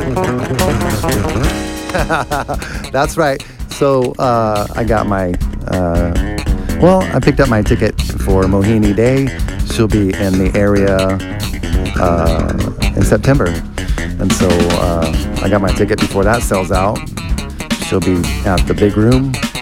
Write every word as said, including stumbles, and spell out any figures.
That's right. So uh, I got my, uh, well, I picked up my ticket for Mohini Day. She'll be in the area uh, in September. And so uh, I got my ticket before that sells out. She'll be at the big room